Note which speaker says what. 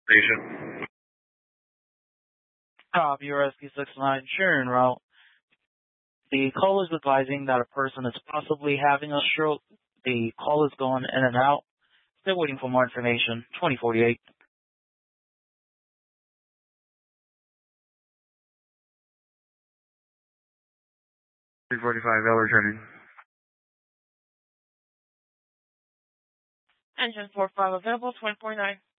Speaker 1: station.
Speaker 2: Copy, Rescue 69, Sharon route. The call is advising that a person is possibly having a stroke. The call is going in and out. Still waiting for more information. 2048.
Speaker 1: 345, L returning.
Speaker 3: Engine 45 available, 2049.